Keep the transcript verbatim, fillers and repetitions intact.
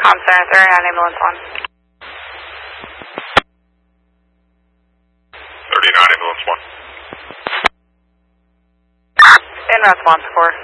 Com Center, thirty-nine ambulance one. thirty-nine ambulance one. In response four.